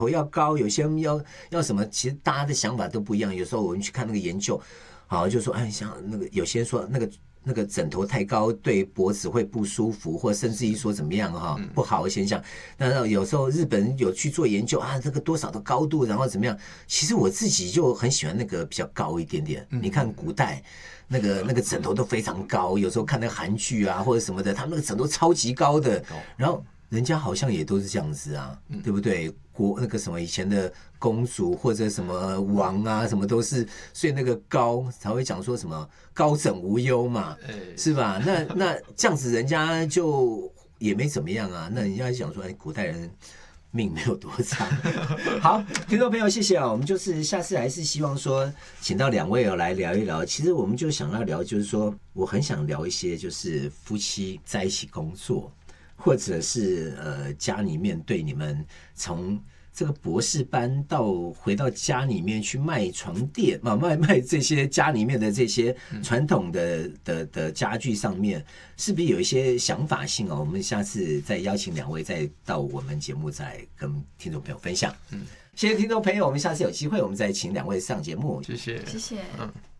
头要高，有些人要什么，其实大家的想法都不一样。有时候我们去看那个研究，好就说，哎，像那个有些人说那个枕头太高对脖子会不舒服，或甚至于说怎么样不好的现象。那有时候日本人有去做研究啊，这个多少的高度，然后怎么样？其实我自己就很喜欢那个比较高一点点。你看古代那个枕头都非常高，有时候看那个韩剧啊或者什么的，他们那个枕头超级高的，然后人家好像也都是这样子啊，对不对？那个什么以前的公主或者什么王啊，什么都是，所以那个高才会讲说什么高枕无忧嘛，是吧？那这样子人家就也没怎么样啊。那人家讲说，哎，古代人命没有多长。好，听众朋友，谢谢啊。我们就是下次还是希望说，请到两位来聊一聊。其实我们就想要聊，就是说，我很想聊一些，就是夫妻在一起工作。或者是家里面对你们从这个博士班到回到家里面去卖床垫卖这些家里面的这些传统的家具上面，是不是有一些想法性哦？我们下次再邀请两位再到我们节目再跟听众朋友分享。谢谢听众朋友，我们下次有机会我们再请两位上节目。 谢谢， 谢谢。